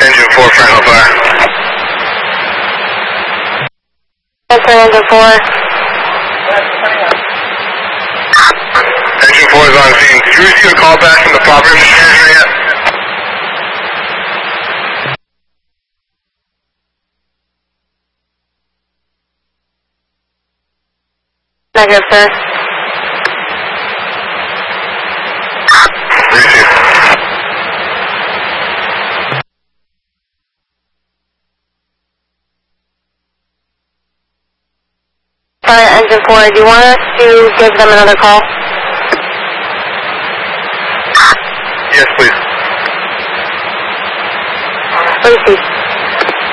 Engine 4, final fire. Okay, Engine 4. Engine 4 is on scene. Did you receive a call back from the property manager yet? Negative, sir. Receive. Sorry, Engine 4, do you want us to give them another call? Yes, please. Receive.